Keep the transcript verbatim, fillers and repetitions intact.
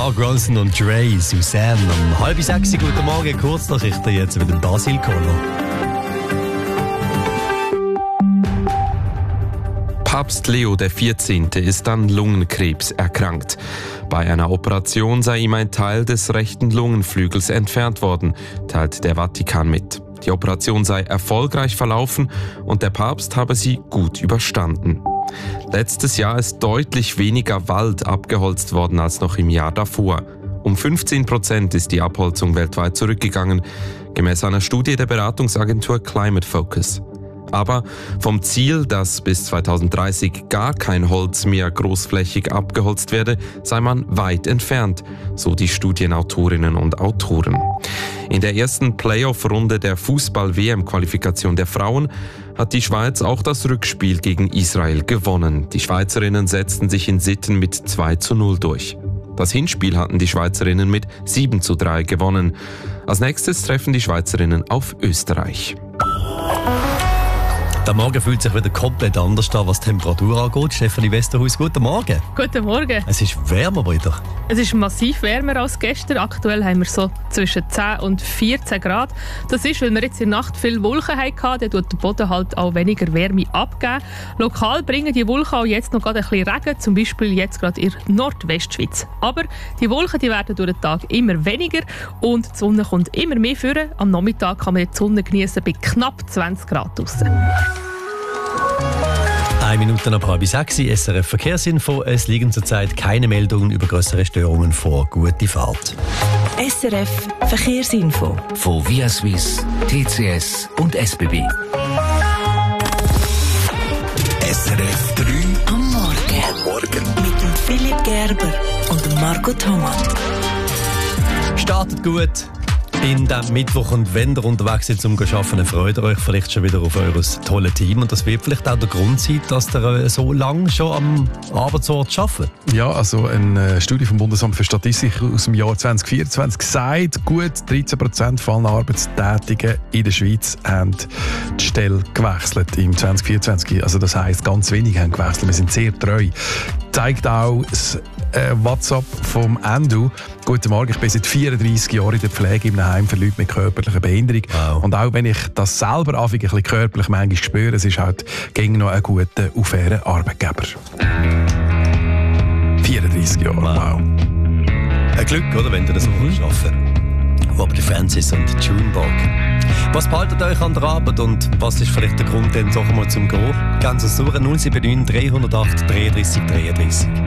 Mark Ronson und Dre, Suzanne. Um halb sechs, guten Morgen, Kurznachrichten jetzt mit dem Basil Kohler. Papst Leo der vierzehnte ist an Lungenkrebs erkrankt. Bei einer Operation sei ihm ein Teil des rechten Lungenflügels entfernt worden, teilt der Vatikan mit. Die Operation sei erfolgreich verlaufen und der Papst habe sie gut überstanden. Letztes Jahr ist deutlich weniger Wald abgeholzt worden als noch im Jahr davor. Um fünfzehn Prozent ist die Abholzung weltweit zurückgegangen, gemäß einer Studie der Beratungsagentur Climate Focus. Aber vom Ziel, dass bis zweitausenddreißig gar kein Holz mehr großflächig abgeholzt werde, sei man weit entfernt, so die Studienautorinnen und Autoren. In der ersten Playoff-Runde der Fußball-W M-Qualifikation der Frauen hat die Schweiz auch das Rückspiel gegen Israel gewonnen. Die Schweizerinnen setzten sich in Sitten mit zwei zu null durch. Das Hinspiel hatten die Schweizerinnen mit sieben zu drei gewonnen. Als nächstes treffen die Schweizerinnen auf Österreich. Der Morgen fühlt sich wieder komplett anders an, was die Temperatur angeht. Stefanie Westerhaus, guten Morgen. Guten Morgen. Es ist wärmer wieder. Es ist massiv wärmer als gestern. Aktuell haben wir so zwischen zehn und vierzehn Grad. Das ist, weil wir jetzt in der Nacht viel Wolken hatten. Dann tut der Boden halt auch weniger Wärme abgeben. Lokal bringen die Wolken auch jetzt noch gerade ein bisschen Regen, zum Beispiel jetzt gerade in der Nordwestschweiz. Aber die Wolken die werden durch den Tag immer weniger und die Sonne kommt immer mehr vor. Am Nachmittag kann man die Sonne genießen bei knapp zwanzig Grad draussen. Eine Minute nach halb sechs, S R F Verkehrsinfo. Es liegen zurzeit keine Meldungen über grössere Störungen vor. Gute Fahrt. S R F Verkehrsinfo. Von Via Suisse, T C S und S B B. S R F drei am Morgen. Am Morgen. Mit dem Philipp Gerber und dem Marco Thomas. Startet gut in diesem Mittwoch und wenn ihr unterwegs seid, um zu arbeiten, dann freut ihr euch vielleicht schon wieder auf euer tolles Team. Und das wird vielleicht auch der Grund sein, dass ihr so lange schon am Arbeitsort arbeitet. Ja, also eine Studie vom Bundesamt für Statistik aus dem Jahr zwanzig vierundzwanzig sagt, gut dreizehn Prozent von allen Arbeitstätigen in der Schweiz haben die Stelle gewechselt im zwanzig vierundzwanzig. Also das heisst, ganz wenige haben gewechselt. Wir sind sehr treu. Zeigt auch das äh, WhatsApp vom Endu. Guten Morgen, ich bin seit vierunddreissig Jahren in der Pflege in einem Heim für Leute mit körperlicher Behinderung. Wow. Und auch wenn ich das selber anfange, ein bisschen körperlich manchmal spüre, es ist halt gegen noch ein guter und fairer Arbeitgeber. vierunddreissig Jahre, wow. wow. Ein Glück, oder, wenn du das mhm. so arbeiten. Aber die Francis und Junebug. Was behaltet euch an der Arbeit und was ist vielleicht der Grund, dann doch mal zum Gehen? Ganz aus null sieben neun, drei null acht, dreiunddreißig dreiunddreißig.